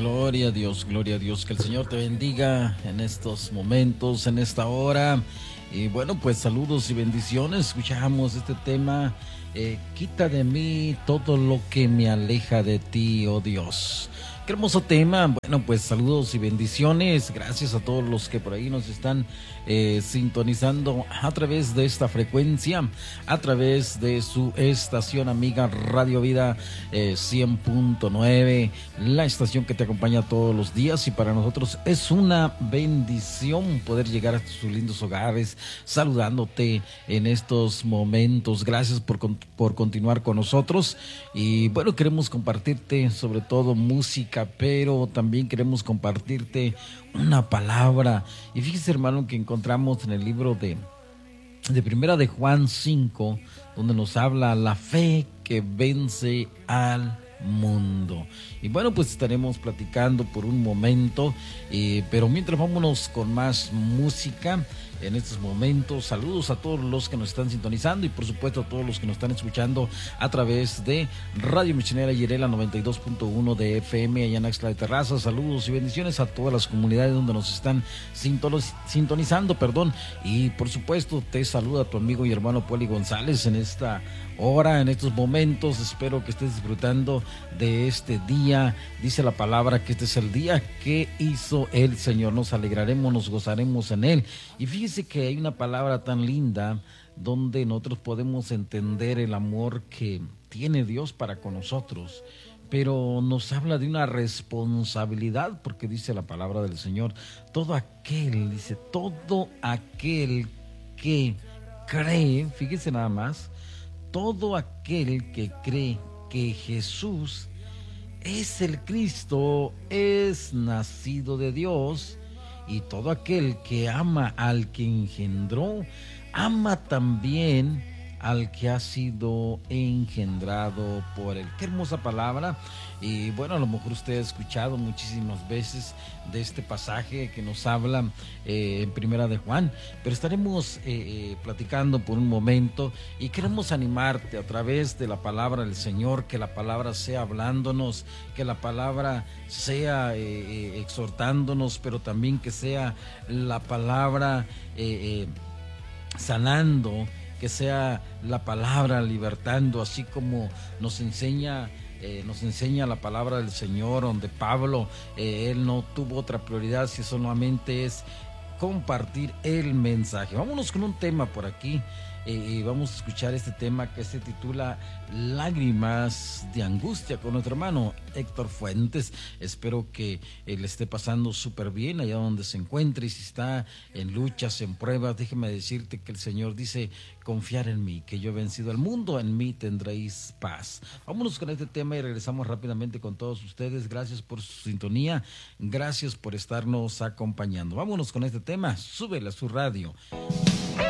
gloria a Dios, que el Señor te bendiga en estos momentos, en esta hora. Y bueno, pues saludos y bendiciones. Escuchamos este tema, quita de mí todo lo que me aleja de ti, oh Dios. Qué hermoso tema. Bueno, pues saludos y bendiciones. Gracias a todos los que por ahí nos están sintonizando a través de esta frecuencia, a través de su estación amiga Radio Vida 100.9, la estación que te acompaña todos los días, y para nosotros es una bendición poder llegar a tus lindos hogares saludándote en estos momentos. Gracias por continuar con nosotros. Y bueno, queremos compartirte sobre todo música, pero también queremos compartirte una palabra. Y fíjese, hermano, que encontramos en el libro de Primera de Juan 5, donde nos habla la fe que vence al mundo. Y bueno, pues estaremos platicando por un momento, pero mientras vámonos con más música en estos momentos. Saludos a todos los que nos están sintonizando y por supuesto a todos los que nos están escuchando a través de Radio Misionera Yirela 92.1 de FM allá en Axtla de Terraza. Saludos y bendiciones a todas las comunidades donde nos están sintonizando, y por supuesto te saluda tu amigo y hermano Poli González en esta hora, en estos momentos. Espero que estés disfrutando de este día. Dice la palabra que este es el día que hizo el Señor. Nos alegraremos, nos gozaremos en él. Y fíjese que hay una palabra tan linda donde nosotros podemos entender el amor que tiene Dios para con nosotros, pero nos habla de una responsabilidad, porque dice la palabra del Señor, todo aquel que cree, fíjese nada más, todo aquel que cree que Jesús es el Cristo, es nacido de Dios, y todo aquel que ama al que engendró, ama también al que ha sido engendrado por él. Qué hermosa palabra. Y bueno, a lo mejor usted ha escuchado muchísimas veces de este pasaje que nos habla en Primera de Juan, pero estaremos platicando por un momento y queremos animarte a través de la palabra del Señor, que la palabra sea hablándonos, que la palabra sea exhortándonos, pero también que sea la palabra sanando, que sea la palabra libertando, así como nos enseña la palabra del Señor, donde Pablo, él no tuvo otra prioridad si solamente es compartir el mensaje. Vámonos con un tema por aquí. Vamos a escuchar este tema que se titula Lágrimas de Angustia, con nuestro hermano Héctor Fuentes. Espero que le esté pasando súper bien allá donde se encuentre, y si está en luchas, en pruebas, déjeme decirte que el Señor dice: confiar en mí, que yo he vencido al mundo, en mí tendréis paz. Vámonos con este tema y regresamos rápidamente con todos ustedes. Gracias por su sintonía, gracias por estarnos acompañando. Vámonos con este tema, súbele a su radio.